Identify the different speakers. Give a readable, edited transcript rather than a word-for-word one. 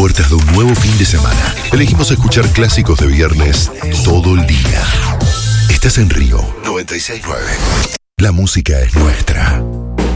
Speaker 1: puertas de un nuevo fin de semana. Elegimos escuchar clásicos de viernes todo el día. Estás en Río 96.9. La música es nuestra.